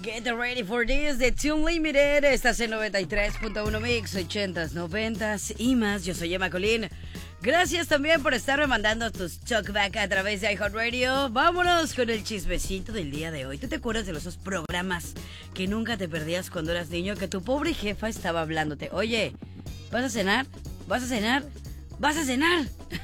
Get ready for this, the Tune Limited. Estás en 93.1 Mix, 80s, 90s y más. Yo soy Emma Colín. Gracias también por estarme mandando tus talkback a través de iHeartRadio. Vámonos con el chismecito del día de hoy. ¿Tú te acuerdas de esos programas que nunca te perdías cuando eras niño? Que tu pobre jefa estaba hablándote. Oye, ¿vas a cenar? ¿Vas a cenar? ¿Vas a cenar?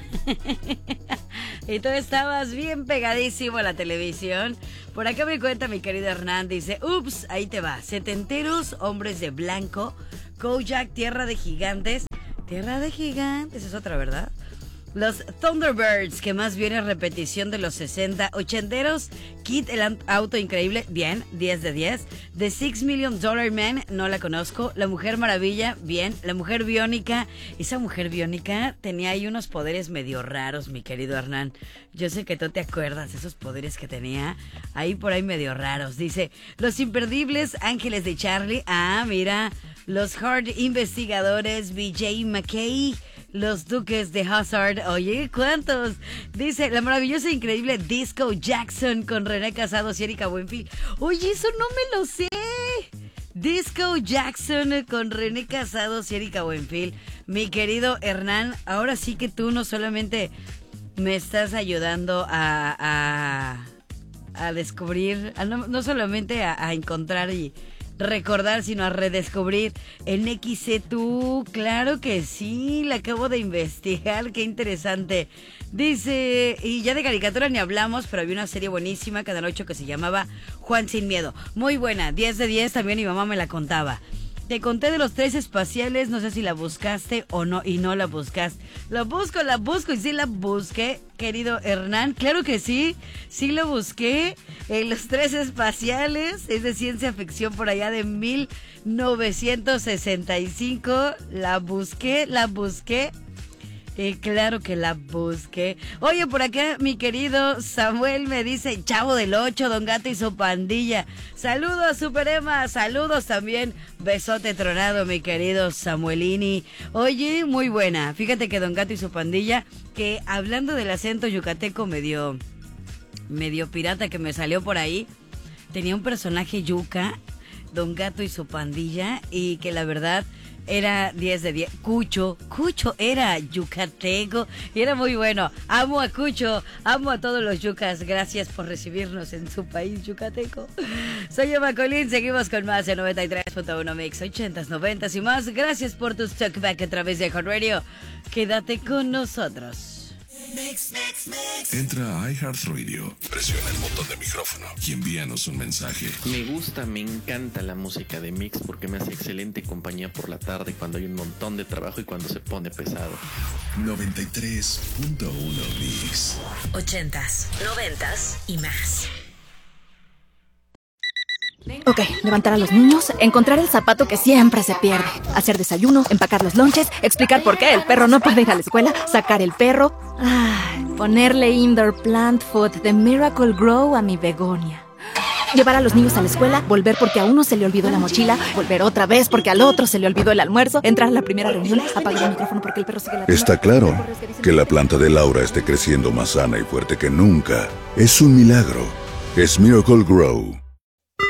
Y tú estabas bien pegadísimo a la televisión. Por acá me cuenta mi querido Hernán, dice, ups, ahí te va. Setenteros, hombres de blanco, Kojak, Tierra de Gigantes. Tierra de Gigantes, es otra, ¿verdad? Los Thunderbirds, que más bien es repetición de los 60. Ochenteros, Kid, el auto increíble, bien, 10 de 10. The $6 Million Man, no la conozco. La Mujer Maravilla, bien. La Mujer Biónica, esa Mujer Biónica tenía ahí unos poderes medio raros, mi querido Hernán. Yo sé que tú te acuerdas de esos poderes que tenía ahí por ahí medio raros. Dice, Los Imperdibles, Ángeles de Charlie. Ah, mira, Los Hard Investigadores, BJ McKay. Los Duques de Hazzard. Oye, ¿cuántos? Dice, la maravillosa e increíble Disco Jackson con René Casados y Erika Buenfil. Oye, eso no me lo sé. Disco Jackson con René Casados y Erika Buenfil. Mi querido Hernán, ahora sí que tú no solamente me estás ayudando a descubrir, no solamente a encontrar y recordar, sino a redescubrir en XC2. Claro que sí, la acabo de investigar, qué interesante. Dice, y ya de caricatura ni hablamos, pero había una serie buenísima, Canal 8, que se llamaba Juan Sin Miedo. Muy buena, 10 de 10, también mi mamá me la contaba. Te conté de los 3 espaciales, no sé si la buscaste o no, y no la buscaste. La busco y sí la busqué, querido Hernán. Claro que sí la busqué. Los 3 espaciales, es de ciencia ficción por allá de 1965. La busqué. Claro que la busqué. Oye, por acá mi querido Samuel me dice, Chavo del 8, Don Gato y su pandilla. Saludos, Super Emma, saludos también. Besote tronado, mi querido Samuelini. Oye, muy buena. Fíjate que Don Gato y su pandilla, que hablando del acento yucateco medio pirata que me salió por ahí, tenía un personaje yuca, Don Gato y su pandilla, y que la verdad era 10 de 10. Cucho era yucateco y era muy bueno. Amo a Cucho, amo a todos los yucas. Gracias por recibirnos en su país yucateco. Soy Emma Colín, seguimos con más de 93.1 Mix, 80s, 90s y más. Gracias por tus talkback a través de iHeartRadio. Quédate con nosotros. Entra a iHeartRadio, presiona el botón de micrófono y envíanos un mensaje. Me encanta la música de Mix porque me hace excelente compañía por la tarde cuando hay un montón de trabajo y cuando se pone pesado. 93.1 Mix. 80s, 90s y más. Ok, levantar a los niños, encontrar el zapato que siempre se pierde, hacer desayuno, empacar los lonches, explicar por qué el perro no puede ir a la escuela, sacar el perro, ponerle indoor plant food de Miracle Grow a mi begonia. Llevar a los niños a la escuela, volver porque a uno se le olvidó la mochila, volver otra vez porque al otro se le olvidó el almuerzo, entrar a la primera reunión, apagar el micrófono porque el perro sigue ladrando. Está claro que la planta de Laura esté creciendo más sana y fuerte que nunca. Es un milagro. Es Miracle Grow.